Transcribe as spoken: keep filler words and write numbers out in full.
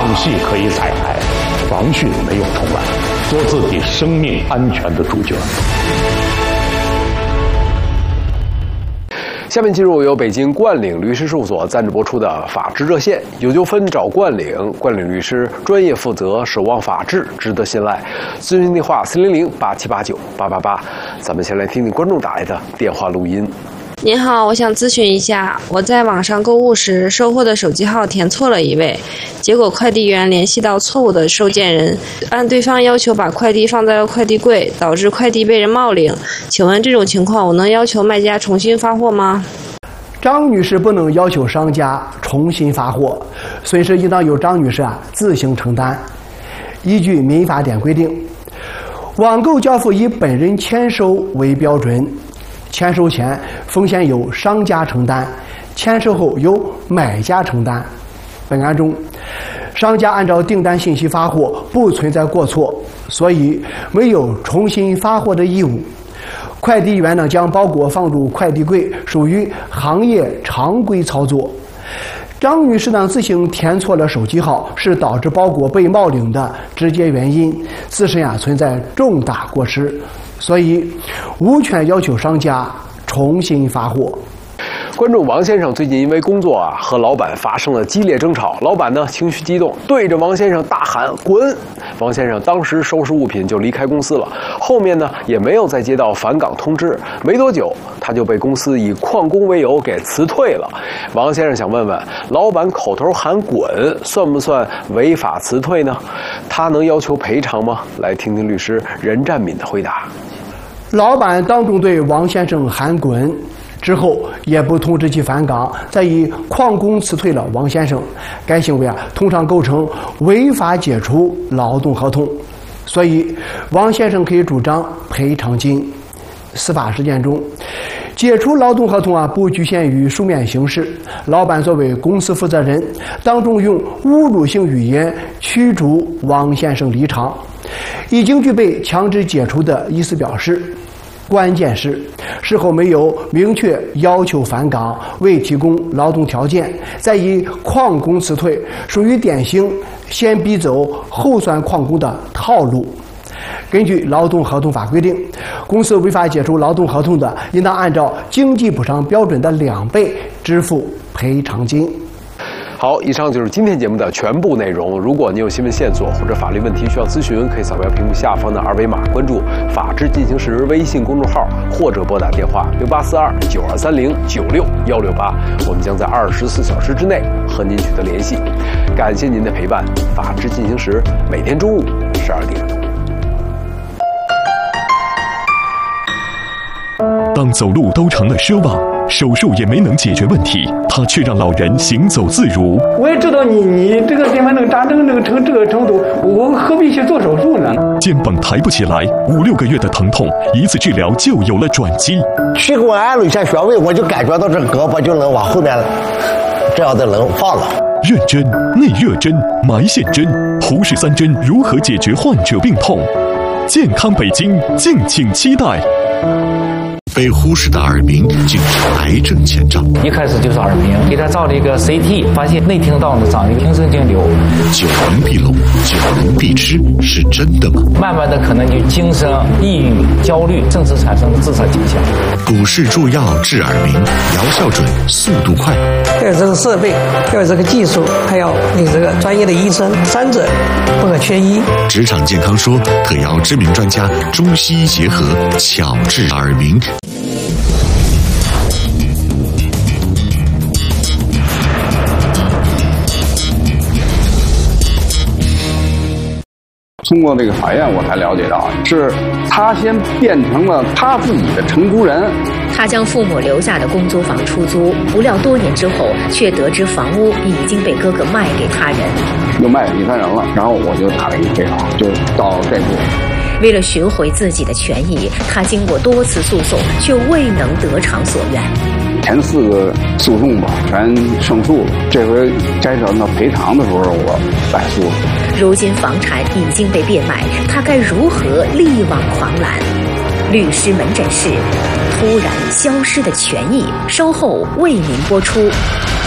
戏可以彩排，防汛没有重来，做自己生命安全的主角。 下面进入由北京冠岭律师事务所赞助播出的法治热线，有纠纷找冠岭，冠岭律师专业负责，守望法治，值得信赖。咨询电话四零零八七八九八八八。咱们先来听听观众打来的电话录音。 您好，我想咨询一下，我在网上购物时收货的手机号填错了一位，结果快递员联系到错误的收件人，按对方要求把快递放在了快递柜，导致快递被人冒领。请问这种情况我能要求卖家重新发货吗？ 张女士不能要求商家重新发货，损失应当由张女士啊自行承担。依据民法典规定，网购交付以本人签收为标准，签收前风险由商家承担，签收后由买家承担。本案中，商家按照订单信息发货，不存在过错，所以没有重新发货的义务。快递员呢将包裹放入快递柜，属于行业常规操作。张女士呢自行填错了手机号，是导致包裹被冒领的直接原因，自身啊存在重大过失，所以无权要求商家重新发货。 观众王先生最近因为工作啊和老板发生了激烈争吵，老板呢情绪激动，对着王先生大喊滚。王先生当时收拾物品就离开公司了，后面呢也没有再接到返岗通知，没多久他就被公司以旷工为由给辞退了。王先生想问问，老板口头喊滚算不算违法辞退呢？他能要求赔偿吗？来听听律师任占敏的回答。 老板当众对王先生喊滚之后，也不通知其返岗，再以旷工辞退了王先生，该行为啊通常构成违法解除劳动合同，所以王先生可以主张赔偿金。司法实践中，解除劳动合同啊不局限于书面形式，老板作为公司负责人，当众用侮辱性语言驱逐王先生离场，已经具备强制解除的意思表示。关键是事后没有明确要求返岗，未提供劳动条件，再以旷工辞退，属于典型先逼走后算旷工的套路。根据劳动合同法规定，公司违法解除劳动合同的，应当按照经济补偿标准的两倍支付赔偿金。 好，以上就是今天节目的全部内容。如果你有新闻线索或者法律问题需要咨询，可以扫描屏幕下方的二维码，关注“法治进行时”微信公众号，或者拨打电话六八四二九二三零九六幺六八，我们将在二十四小时之内和您取得联系。感谢您的陪伴，法治进行时每天中午十二点。 当走路都成了奢望，手术也没能解决问题，他却让老人行走自如。 我也知道你你这个地方能长成这个成这个程度，我何必去做手术呢？ 肩膀抬不起来，五六个月的疼痛，一次治疗就有了转机。 去给我按了一下穴位，我就感觉到这胳膊就能往后面了，这样的能放了。 认针、内热针、埋线针，胡氏三针如何解决患者病痛？健康北京，敬请期待。 被忽视的耳鸣竟是癌症前兆。 一开始就是耳鸣，给他照了一个 C T， 发现内听道呢长一个听神经瘤。 久闻必聋，久闻必吃，是真的吗？ 慢慢的可能就精神、抑郁、焦虑，甚至产生了自杀倾向。 股市助药治耳鸣，疗效准，速度快。 要有这个设备，要有这个技术，还要有这个专业的医生，三者不可缺一。 职场健康说特邀知名专家，中西医结合，巧治耳鸣。 通过这个法院，我才了解到，是他先变成了他自己的承租人。 他将父母留下的公租房出租，不料多年之后，却得知房屋已经被哥哥卖给他人， 又卖给第三人了。然后我就打了一个赔偿，就到这步。 为了寻回自己的权益，他经过多次诉讼，却未能得偿所愿。 前四个诉讼吧，全胜诉了。这回该找到赔偿的时候，我败诉了。 如今房产已经被变卖，他该如何力挽狂澜？律师门诊室，突然消失的权益，稍后为您播出。